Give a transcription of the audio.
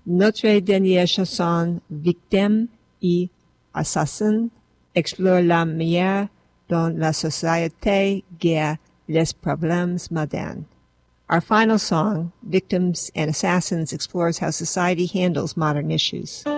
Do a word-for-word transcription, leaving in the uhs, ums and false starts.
Notre dernière chanson, Victime et Assassin, explore la manière dont la société gère les problèmes modernes. Our final song, Victims and Assassins, explores how society handles modern issues.